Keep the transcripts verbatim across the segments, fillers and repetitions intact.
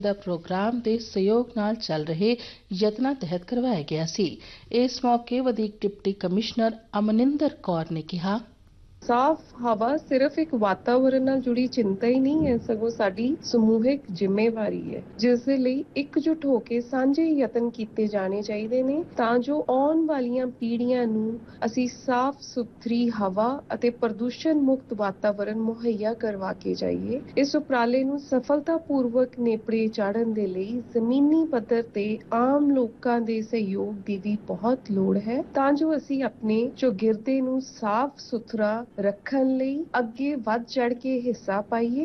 ਦਾ programme ਦੇ ਸਹਿਯੋਗ ਨਾਲ ਚੱਲ ਰਹੇ ਯਤਨਾਂ ਤਹਿਤ ਕਰਵਾਇਆ ਗਿਆ ਸੀ। ਇਸ ਮੌਕੇ ਵਧੀਕ ਡਿਪਟੀ ਕਮਿਸ਼ਨਰ ਅਮਨਿੰਦਰ ਕੌਰ ਨੇ ਕਿਹਾ, ਸਾਫ਼ ਹਵਾ ਸਿਰਫ ਇੱਕ ਵਾਤਾਵਰਣ ਨਾਲ ਜੁੜੀ ਚਿੰਤਾ ਹੀ ਨਹੀਂ ਹੈ, ਸਗੋਂ ਸਾਡੀ ਸਮੂਹਿਕ ਜ਼ਿੰਮੇਵਾਰੀ ਹੈ, ਜਿਸ ਦੇ ਲਈ ਇਕਜੁੱਟ ਹੋ ਕੇ ਸਾਂਝੇ ਯਤਨ ਕੀਤੇ ਜਾਣੇ ਚਾਹੀਦੇ ਨੇ ਤਾਂ ਜੋ ਆਉਣ ਵਾਲੀਆਂ ਪੀੜ੍ਹੀਆਂ ਨੂੰ ਅਸੀਂ ਸਾਫ਼ ਸੁਥਰੀ ਹਵਾ ਅਤੇ ਪ੍ਰਦੂਸ਼ਣ ਮੁਕਤ ਵਾਤਾਵਰਣ ਮੁਹੱਈਆ ਕਰਵਾ ਕੇ ਜਾਈਏ। ਇਸ ਉਪਰਾਲੇ ਨੂੰ ਸਫਲਤਾਪੂਰਵਕ ਨੇਪਰੇ ਚਾੜ੍ਹਨ ਦੇ ਲਈ ਜ਼ਮੀਨੀ ਪੱਧਰ ਤੇ ਆਮ ਲੋਕਾਂ ਦੇ ਸਹਿਯੋਗ ਦੀ ਵੀ ਬਹੁਤ ਲੋੜ ਹੈ ਤਾਂ ਜੋ ਅਸੀਂ ਆਪਣੇ ਚੌਗਿਰਦੇ ਨੂੰ ਸਾਫ਼ ਸੁਥਰਾ ਰੱਖਣ ਲਈ ਅੱਗੇ ਵੱਧ ਚੜ ਕੇ ਹਿੱਸਾ ਪਾਈਏ।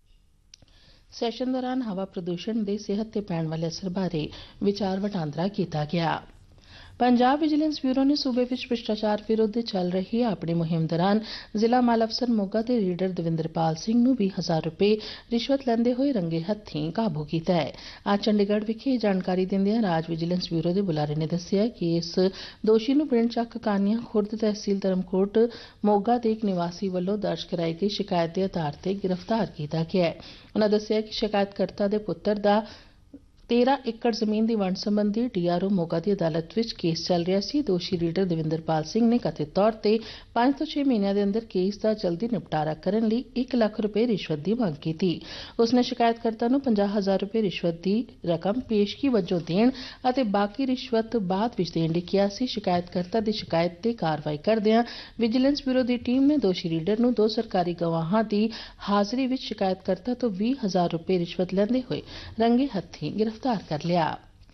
ਸੈਸ਼ਨ ਦੌਰਾਨ ਹਵਾ ਪ੍ਰਦੂਸ਼ਣ ਦੇ ਸਿਹਤ ਤੇ ਪੈਣ ਵਾਲੇ ਅਸਰ ਬਾਰੇ ਵਿਚਾਰ ਵਟਾਂਦਰਾ ਕੀਤਾ ਗਿਆ। ਪੰਜਾਬ ਵਿਜੀਲੈਂਸ ਬਿਊਰੋ ਨੇ ਸੂਬੇ ਵਿੱਚ ਭ੍ਰਿਸ਼ਟਾਚਾਰ ਵਿਰੁੱਧ ਚੱਲ ਰਹੀ ਆਪਣੀ ਮੁਹਿੰਮ ਦੌਰਾਨ ਜ਼ਿਲ੍ਹਾ ਮਾਲ ਅਫਸਰ ਮੋਗਾ ਦੇ ਰੀਡਰ ਦਵਿੰਦਰਪਾਲ ਸਿੰਘ ਨੂੰ ਵੀਹ ਹਜ਼ਾਰ ਰੁਪਏ ਰਿਸ਼ਵਤ ਲੈਂਦੇ ਹੋਏ ਰੰਗੇ ਹੱਥੀਂ ਕਾਬੂ ਕੀਤਾ ਹੈ। ਅੱਜ ਚੰਡੀਗੜ੍ਹ ਵਿਖੇ ਜਾਣਕਾਰੀ ਦਿੰਦਿਆਂ ਰਾਜ ਵਿਜੀਲੈਂਸ ਬਿਊਰੋ ਦੇ ਬੁਲਾਰੇ ਨੇ ਦੱਸਿਆ ਕਿ ਇਸ ਦੋਸ਼ੀ ਨੂੰ ਪਿੰਡ ਚੱਕ ਕਾਨੀਆਂ ਖੁਰਦ ਤਹਿਸੀਲ ਧਰਮਕੋਟ ਮੋਗਾ ਦੇ ਇੱਕ ਨਿਵਾਸੀ ਵੱਲੋਂ ਦਰਜ ਕਰਾਈ ਗਈ ਸ਼ਿਕਾਇਤ ਦੇ ਆਧਾਰ ਤੇ ਗ੍ਰਿਫਤਾਰ ਕੀਤਾ ਗਿਆ ਹੈ। ਉਨ੍ਹਾਂ ਦੱਸਿਆ ਕਿ ਸ਼ਿਕਾਇਤਕਰਤਾ ਦੇ ਪੁੱਤਰ ਦਾ ਤੇਰਾਂ ਏਕੜ ਜ਼ਮੀਨ ਦੀ ਵੰਡ ਸੰਬੰਧੀ ਡੀਆਰਓ ਮੋਗਾ ਦੀ ਅਦਾਲਤ ਵਿੱਚ ਕੇਸ ਚੱਲ ਰਿਹਾ ਸੀ। ਦੋਸ਼ੀ ਰੀਡਰ ਦਵਿੰਦਰਪਾਲ ਸਿੰਘ ਨੇ ਕਥਿਤ ਤੌਰ ਤੇ ਪੰਜ ਤੋਂ ਛੇ ਮਹੀਨਿਆਂ ਦੇ ਅੰਦਰ ਕੇਸ ਦਾ ਜਲਦੀ ਨਿਪਟਾਰਾ ਕਰਨ ਲਈ ਇੱਕ ਲੱਖ ਰੁਪਏ ਰਿਸ਼ਵਤ ਦੀ ਮੰਗ ਕੀਤੀ। ਉਸਨੇ ਸ਼ਿਕਾਇਤਕਰਤਾ ਨੂੰ ਪੰਜਾਹ ਹਜ਼ਾਰ ਰੁਪਏ ਰਿਸ਼ਵਤ ਦੀ ਰਕਮ ਪੇਸ਼ਗੀ ਵਜੋਂ ਦੇਣ ਅਤੇ ਬਾਕੀ ਰਿਸ਼ਵਤ ਬਾਅਦ ਵਿੱਚ ਦੇਣ ਲਈ ਕਿਹਾ ਸੀ। ਸ਼ਿਕਾਇਤਕਰਤਾ ਦੀ ਸ਼ਿਕਾਇਤ ਤੇ ਕਾਰਵਾਈ ਕਰਦਿਆਂ ਵਿਜੀਲੈਂਸ ਬਿਊਰੋ ਦੀ ਟੀਮ ਨੇ ਦੋਸ਼ੀ ਰੀਡਰ ਨੂੰ ਦੋ ਸਰਕਾਰੀ ਗਵਾਹਾਂ ਦੀ ਹਾਜ਼ਰੀ ਵਿੱਚ ਸ਼ਿਕਾਇਤਕਰਤਾ ਤੋਂ ਵੀਹ ਹਜ਼ਾਰ ਰੁਪਏ ਰਿਸ਼ਵਤ ਲੈਂਦੇ ਹੋਏ ਰੰਗੇ ਹੱਥੀਂ ਗ੍ਰਿਫਤਾਰ ਕਰ ਲਿਆ।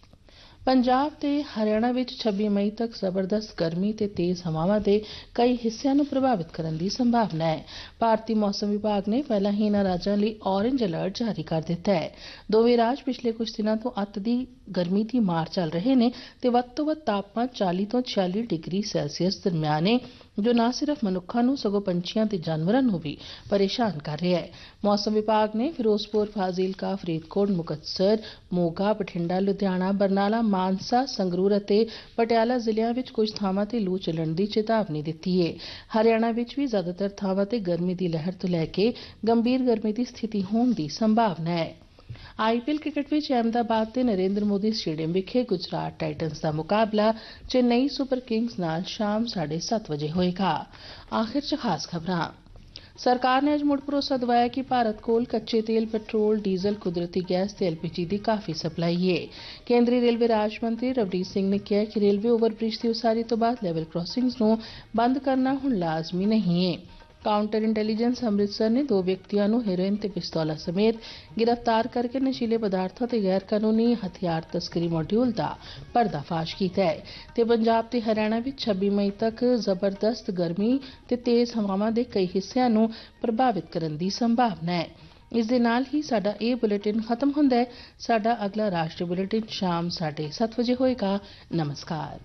ਪੰਜਾਬ ਤੇ ਹਰਿਆਣਾ ਵਿੱਚ ਛੱਬੀ ਮਈ ਤੱਕ ਜ਼ਬਰਦਸਤ ਗਰਮੀ ਤੇ ਤੇਜ਼ ਹਵਾਵਾਂ ਦੇ ਕਈ ਹਿੱਸਿਆਂ ਨੂੰ ਪ੍ਰਭਾਵਿਤ ਕਰਨ ਦੀ ਸੰਭਾਵਨਾ ਹੈ। ਭਾਰਤੀ ਮੌਸਮ ਵਿਭਾਗ ਨੇ ਪਹਿਲਾਂ ਹੀ ਇਨ੍ਹਾਂ ਰਾਜਾਂ ਲਈ ਔਰੇਂਜ ਅਲਰਟ ਜਾਰੀ ਕਰ ਦਿੱਤਾ ਹੈ। ਦੋਵੇਂ ਰਾਜ ਪਿਛਲੇ ਕੁਝ ਦਿਨਾਂ ਤੋਂ ਅੱਤ ਦੀ ਗਰਮੀ ਦੀ ਮਾਰ ਚੱਲ ਰਹੇ ਨੇ ਤੇ ਵੱਧ ਤੋਂ ਵੱਧ ਤਾਪਮਾਨ ਚਾਲੀ ਤੋਂ ਛਿਆਲੀ ਡਿਗਰੀ ਸੈਲਸੀਅਸ ਦਰਮਿਆਨ ਹੈ, ਜੋ ਨਾ ਸਿਰਫ ਮਨੁੱਖਾਂ ਨੂੰ ਸਗੋਂ ਪੰਛੀਆਂ ਤੇ ਜਾਨਵਰਾਂ ਨੂੰ ਵੀ ਪਰੇਸ਼ਾਨ ਕਰ ਰਿਹਾ ਹੈ। ਮੌਸਮ ਵਿਭਾਗ ਨੇ ਫਿਰੋਜ਼ਪੁਰ, ਫਾਜ਼ਿਲਕਾ, ਫਰੀਦਕੋਟ, ਮੁਕਤਸਰ, ਮੋਗਾ, ਬਠਿੰਡਾ, ਲੁਧਿਆਣਾ, ਬਰਨਾਲਾ, ਮਾਨਸਾ, ਸੰਗਰੂਰ ਅਤੇ ਪਟਿਆਲਾ ਜ਼ਿਲ੍ਹਿਆਂ ਵਿੱਚ ਕੁਝ ਥਾਵਾਂ ਤੇ ਲੂ ਚੱਲਣ ਦੀ ਚੇਤਾਵਨੀ ਦਿੱਤੀ ਹੈ। ਹਰਿਆਣਾ ਵਿੱਚ ਵੀ ਜ਼ਿਆਦਾਤਰ ਥਾਵਾਂ ਤੇ ਗਰਮੀ ਦੀ ਲਹਿਰ ਤੋਂ ਲੈ ਕੇ ਗੰਭੀਰ ਗਰਮੀ ਦੀ ਸਥਿਤੀ ਹੋਣ ਦੀ ਸੰਭਾਵਨਾ ਹੈ। ਆਈਪੀਐਲ ਕ੍ਰਿਕਟ ਵਿੱਚ ਅਹਿਮਦਾਬਾਦ ਤੇ ਨਰਿੰਦਰ ਮੋਦੀ ਸਟੇਡੀਅਮ ਵਿਖੇ ਗੁਜਰਾਤ ਟਾਈਟਨਜ਼ ਦਾ ਮੁਕਾਬਲਾ ਚੇਨਈ ਸੁਪਰ ਕਿੰਗਜ਼ ਨਾਲ ਸ਼ਾਮ ਸਾਢੇ ਸੱਤ ਵਜੇ ਹੋਏਗਾ। ਆਖਿਰ 'ਚ ਖਾਸ ਖਬਰਾਂ। ਸਰਕਾਰ ਨੇ ਅੱਜ ਮੁੜ ਭਰੋਸਾ ਦਿਵਾਇਆ ਕਿ ਭਾਰਤ ਕੋਲ ਕੱਚੇ ਤੇਲ, ਪੈਟਰੋਲ, ਡੀਜ਼ਲ, ਕੁਦਰਤੀ ਗੈਸ ਤੇ ਐਲਪੀਜੀ ਦੀ ਕਾਫੀ ਸਪਲਾਈ ਹੈ। ਕੇਂਦਰੀ ਰੇਲਵੇ ਰਾਜ ਮੰਤਰੀ ਰਵਨੀਤ ਸਿੰਘ ਨੇ ਕਿਹਾ ਕਿ ਰੇਲਵੇ ਓਵਰਬ੍ਰਿਜ ਦੀ ਉਸਾਰੀ ਤੋਂ ਬਾਅਦ ਲੈਵਲ ਕ੍ਰਾਸਿੰਗਸ ਨੂੰ ਬੰਦ ਕਰਨਾ ਹੁਣ ਲਾਜ਼ਮੀ ਨਹੀਂ ਹੈ। ਕਾਊਂਟਰ ਇੰਟੈਲੀਜੈਂਸ ਅੰਮ੍ਰਿਤਸਰ ਨੇ ਦੋ ਵਿਅਕਤੀਆਂ ਨੂੰ ਹੈਰੋਇਨ ਤੇ ਪਿਸਤੌਲਾਂ ਸਮੇਤ ਗ੍ਰਿਫਤਾਰ ਕਰਕੇ ਨਸ਼ੀਲੇ ਪਦਾਰਥਾਂ ਤੇ ਗੈਰ ਕਾਨੂੰਨੀ ਹਥਿਆਰ ਤਸਕਰੀ ਮੋਡਿਊਲ ਦਾ ਪਰਦਾਫਾਸ਼ ਕੀਤਾ ਹੈ। ਤੇ ਪੰਜਾਬ ਤੇ ਹਰਿਆਣਾ ਵਿੱਚ ਛੱਬੀ ਮਈ ਤੱਕ ਜ਼ਬਰਦਸਤ ਗਰਮੀ ਤੇ ਤੇਜ਼ ਹਵਾਵਾਂ ਦੇ ਕਈ ਹਿੱਸਿਆਂ ਨੂੰ ਪ੍ਰਭਾਵਿਤ ਕਰਨ ਦੀ ਸੰਭਾਵਨਾ ਹੈ। ਇਸ ਦੇ ਨਾਲ ਹੀ ਸਾਡਾ ਇਹ ਬੁਲੇਟਿਨ ਖਤਮ ਹੁੰਦਾ ਹੈ। ਸਾਡਾ ਅਗਲਾ ਰਾਸ਼ਟਰੀ ਬੁਲੇਟਿਨ ਸ਼ਾਮ ਸਾਢੇ ਸੱਤ ਵਜੇ ਹੋਏਗਾ। ਨਮਸਕਾਰ।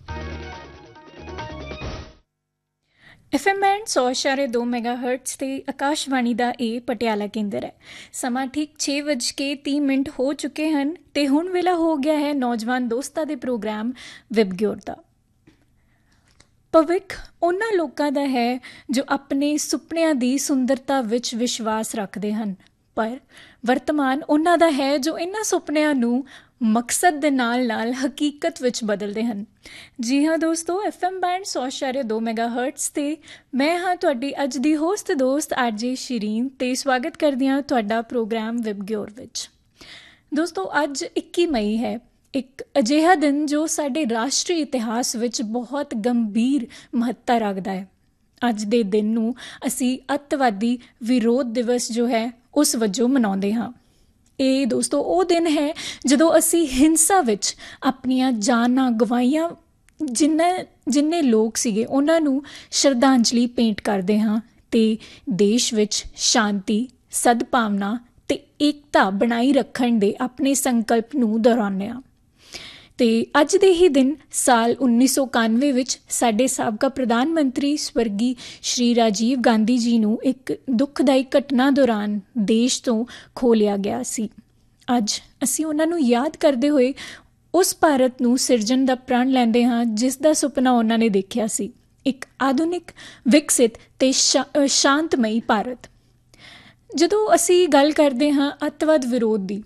ਐਫ ਐਮ ਬੈਂਡ ਸੌ ਇਸ਼ਾਰੇ ਦੋ ਮੈਗਾ ਹਰਟਸ ਤੇ ਆਕਾਸ਼ਵਾਣੀ ਦਾ ਇਹ ਪਟਿਆਲਾ ਕੇਂਦਰ ਹੈ। ਸਮਾਂ ਠੀਕ ਛੇ ਵੱਜ ਕੇ ਤੀਹ ਮਿੰਟ ਹੋ ਚੁੱਕੇ ਹਨ ਤੇ ਹੁਣ ਵੇਲਾ ਹੋ ਗਿਆ ਹੈ ਨੌਜਵਾਨ ਦੋਸਤਾਂ ਦੇ ਪ੍ਰੋਗਰਾਮ ਵਿਬਗਿਓਰ ਦਾ। ਭਵਿੱਖ ਉਹਨਾਂ ਲੋਕਾਂ ਦਾ ਹੈ ਜੋ ਆਪਣੇ ਸੁਪਨਿਆਂ ਦੀ ਸੁੰਦਰਤਾ ਵਿੱਚ ਵਿਸ਼ਵਾਸ ਰੱਖਦੇ ਹਨ, ਪਰ ਵਰਤਮਾਨ ਉਹਨਾਂ ਦਾ ਹੈ ਜੋ ਇਹਨਾਂ ਸੁਪਨਿਆਂ ਨੂੰ ਮਕਸਦ ਦੇ ਨਾਲ ਨਾਲ ਹਕੀਕਤ ਵਿੱਚ ਬਦਲਦੇ ਹਨ। ਜੀ ਹਾਂ ਦੋਸਤੋ, ਐਫ ਐਮ ਬੈਂਡ ਸੌ ਇਸ਼ਾਰੇ ਦੋ ਮੈਗਾ ਹਰਟਸ ਤੇ ਮੈਂ ਹਾਂ ਤੁਹਾਡੀ ਅੱਜ ਦੀ ਹੋਸਟ ਦੋਸਤ ਆਰਜੇ ਸ਼ਿਰੀਨ ਤੇ ਸਵਾਗਤ ਕਰਦੀ ਹਾਂ ਤੁਹਾਡਾ ਪ੍ਰੋਗਰਾਮ ਵਿਬਗਿਓਰ ਵਿੱਚ। ਦੋਸਤੋ, ਅੱਜ ਇੱਕੀ ਮਈ ਹੈ, ਇੱਕ ਅਜਿਹਾ ਦਿਨ ਜੋ ਸਾਡੇ ਰਾਸ਼ਟਰੀ ਇਤਿਹਾਸ ਵਿੱਚ ਬਹੁਤ ਗੰਭੀਰ ਮਹੱਤਤਾ ਰੱਖਦਾ ਹੈ। ਅੱਜ ਦੇ ਦਿਨ ਨੂੰ ਅਸੀਂ ਅੱਤਵਾਦੀ ਵਿਰੋਧ ਦਿਵਸ ਜੋ ਹੈ ਉਸ ਵਜੋਂ ਮਨਾਉਂਦੇ ਹਾਂ। ਇਹ ਦੋਸਤੋ ਉਹ ਦਿਨ ਹੈ ਜਦੋਂ ਅਸੀਂ ਹਿੰਸਾ ਵਿੱਚ ਆਪਣੀਆਂ ਜਾਨਾਂ ਗਵਾਈਆਂ ਜਿੰਨੇ ਜਿੰਨੇ ਲੋਕ ਸੀਗੇ ਉਹਨਾਂ ਨੂੰ ਸ਼ਰਧਾਂਜਲੀ ਭੇਂਟ ਕਰਦੇ ਹਾਂ ਤੇ ਦੇਸ਼ ਵਿੱਚ ਸ਼ਾਂਤੀ, ਸਦਭਾਵਨਾ ਅਤੇ ਏਕਤਾ ਬਣਾਈ ਰੱਖਣ ਦੇ ਆਪਣੇ ਸੰਕਲਪ ਨੂੰ ਦੁਹਰਾਉਂਦੇ ਹਾਂ। ਅਤੇ ਅੱਜ ਦੇ ਹੀ ਦਿਨ ਸਾਲ ਉੱਨੀ ਸੌ ਇਕਾਨਵੇਂ ਵਿੱਚ ਸਾਡੇ ਸਾਬਕਾ ਪ੍ਰਧਾਨ ਮੰਤਰੀ ਸਵਰਗੀ ਸ਼੍ਰੀ ਰਾਜੀਵ ਗਾਂਧੀ ਜੀ ਨੂੰ ਇੱਕ ਦੁੱਖਦਾਈ ਘਟਨਾ ਦੌਰਾਨ ਦੇਸ਼ ਤੋਂ ਖੋਹ ਲਿਆ ਗਿਆ ਸੀ। ਅੱਜ ਅਸੀਂ ਉਹਨਾਂ ਨੂੰ ਯਾਦ ਕਰਦੇ ਹੋਏ ਉਸ ਭਾਰਤ ਨੂੰ ਸਿਰਜਣ ਦਾ ਪ੍ਰਣ ਲੈਂਦੇ ਹਾਂ ਜਿਸ ਦਾ ਸੁਪਨਾ ਉਹਨਾਂ ਨੇ ਦੇਖਿਆ ਸੀ, ਇੱਕ ਆਧੁਨਿਕ, ਵਿਕਸਿਤ ਅਤੇ ਸ਼ਾ ਸ਼ਾਂਤਮਈ ਭਾਰਤ। ਜਦੋਂ ਅਸੀਂ ਗੱਲ ਕਰਦੇ ਹਾਂ ਅੱਤਵਾਦ ਵਿਰੋਧ ਦੀ,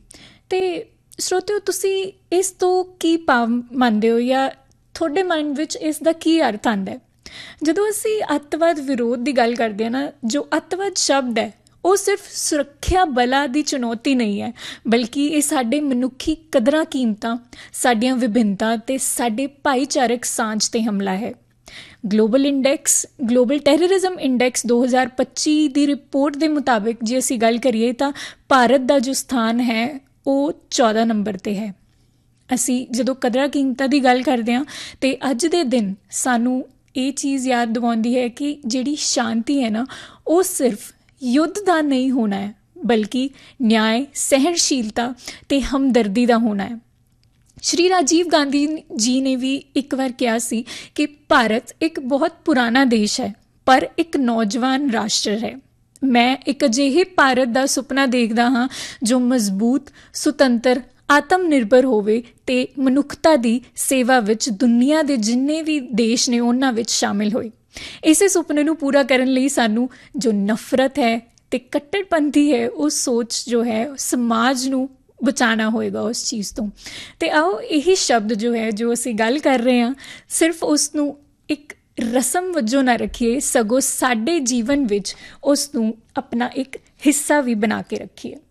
ਤੇ ਸਰੋਤਿਓ, ਤੁਸੀਂ ਇਸ ਤੋਂ ਕੀ ਭਾਵ ਮੰਨਦੇ ਹੋ ਜਾਂ ਤੁਹਾਡੇ ਮਨ ਵਿੱਚ ਇਸ ਦਾ ਕੀ ਅਰਥ ਆਉਂਦਾ ਹੈ? ਜਦੋਂ ਅਸੀਂ ਅੱਤਵਾਦ ਵਿਰੋਧ ਦੀ ਗੱਲ ਕਰਦੇ ਹਾਂ ਨਾ, ਜੋ ਅੱਤਵਾਦ ਸ਼ਬਦ ਹੈ ਉਹ ਸਿਰਫ ਸੁਰੱਖਿਆ ਬਲਾਂ ਦੀ ਚੁਣੌਤੀ ਨਹੀਂ ਹੈ, ਬਲਕਿ ਇਹ ਸਾਡੇ ਮਨੁੱਖੀ ਕਦਰਾਂ ਕੀਮਤਾਂ, ਸਾਡੀਆਂ ਵਿਭਿੰਨਤਾ ਅਤੇ ਸਾਡੇ ਭਾਈਚਾਰਕ ਸਾਂਝ 'ਤੇ ਹਮਲਾ ਹੈ। Global index global terrorism index ਦੋ ਹਜ਼ਾਰ ਪੱਚੀ ਦੀ ਰਿਪੋਰਟ ਦੇ ਮੁਤਾਬਿਕ ਜੇ ਅਸੀਂ ਗੱਲ ਕਰੀਏ ਤਾਂ ਭਾਰਤ ਦਾ ਜੋ ਸਥਾਨ ਹੈ ਉਹ ਚੌਦਾਂ ਨੰਬਰ 'ਤੇ ਹੈ। ਅਸੀਂ ਜਦੋਂ ਕਦਰਾਂ ਕੀਮਤਾਂ ਦੀ ਗੱਲ ਕਰਦੇ ਹਾਂ ਅਤੇ ਅੱਜ ਦੇ ਦਿਨ ਸਾਨੂੰ ਇਹ ਚੀਜ਼ ਯਾਦ ਦਿਵਾਉਂਦੀ ਹੈ ਕਿ ਜਿਹੜੀ ਸ਼ਾਂਤੀ ਹੈ ਨਾ, ਉਹ ਸਿਰਫ ਯੁੱਧ ਦਾ ਨਹੀਂ ਹੋਣਾ ਹੈ, ਬਲਕਿ ਨਿਆਂ, ਸਹਿਣਸ਼ੀਲਤਾ ਅਤੇ ਹਮਦਰਦੀ ਦਾ ਹੋਣਾ ਹੈ। ਸ਼੍ਰੀ ਰਾਜੀਵ ਗਾਂਧੀ ਜੀ ਨੇ ਵੀ ਇੱਕ ਵਾਰ ਕਿਹਾ ਸੀ ਕਿ ਭਾਰਤ ਇੱਕ ਬਹੁਤ ਪੁਰਾਣਾ ਦੇਸ਼ ਹੈ, ਪਰ ਇੱਕ ਨੌਜਵਾਨ ਰਾਸ਼ਟਰ ਹੈ। ਮੈਂ ਇੱਕ ਅਜਿਹੇ ਭਾਰਤ ਦਾ ਸੁਪਨਾ ਦੇਖਦਾ ਹਾਂ ਜੋ ਮਜ਼ਬੂਤ, ਸੁਤੰਤਰ, ਆਤਮ ਨਿਰਭਰ ਹੋਵੇ ਅਤੇ ਮਨੁੱਖਤਾ ਦੀ ਸੇਵਾ ਵਿੱਚ ਦੁਨੀਆ ਦੇ ਜਿੰਨੇ ਵੀ ਦੇਸ਼ ਨੇ ਉਹਨਾਂ ਵਿੱਚ ਸ਼ਾਮਿਲ ਹੋਏ। ਇਸੇ ਸੁਪਨੇ ਨੂੰ ਪੂਰਾ ਕਰਨ ਲਈ ਸਾਨੂੰ ਜੋ ਨਫ਼ਰਤ ਹੈ ਅਤੇ ਕੱਟੜਪੰਥੀ ਹੈ, ਉਹ ਸੋਚ ਜੋ ਹੈ ਸਮਾਜ ਨੂੰ ਬਚਾਉਣਾ ਹੋਏਗਾ ਉਸ ਚੀਜ਼ ਤੋਂ। ਅਤੇ ਆਓ ਇਹੀ ਸ਼ਬਦ ਜੋ ਹੈ, ਜੋ ਅਸੀਂ ਗੱਲ ਕਰ ਰਹੇ ਹਾਂ, ਸਿਰਫ ਉਸ ਨੂੰ ਇੱਕ ਰਸਮ ਵਜੋਂ ਨਾ ਰੱਖੀਏ, ਸਗੋਂ ਸਾਡੇ ਜੀਵਨ ਵਿੱਚ ਉਸ ਨੂੰ ਆਪਣਾ ਇੱਕ ਹਿੱਸਾ ਵੀ ਬਣਾ ਕੇ ਰੱਖੀਏ।